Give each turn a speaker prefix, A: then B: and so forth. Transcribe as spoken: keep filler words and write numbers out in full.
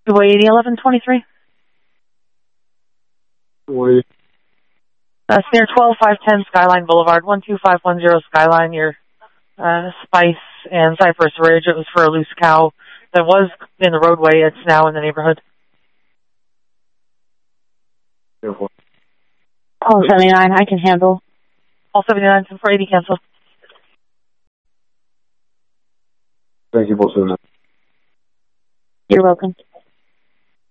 A: two eighty, eleven twenty-three.
B: Wait.
A: That's near twelve five ten Skyline Boulevard, one two five one zero Skyline, near uh, Spice and Cypress Ridge. It was for a loose cow that was in the roadway. It's now in the neighborhood.
B: Beautiful.
C: Call seventy-nine, I can handle.
A: All seventy-nine, four eighty, cancel.
B: Thank you, both of them.
C: You're welcome.